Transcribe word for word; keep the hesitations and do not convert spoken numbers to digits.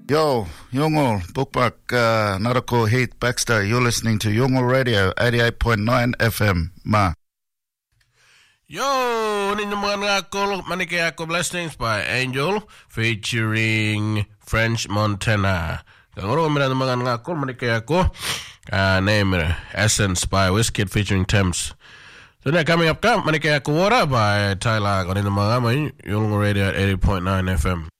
Yo, Yungol, Bookbuck, uh, Narako Heath Baxter. You're listening to Yungol Radio, eighty-eight point nine F M. Ma. Yo, ninyo mga ngakol, manike ako Blessings by Angel featuring French Montana. Kanguro mina ng mga ngakol, manike ako uh, name Essence by Wizkid featuring Thames. So now coming up, manike ako Water by Tyler. Kung ninyo mga may Yungol Radio at eighty point nine F M.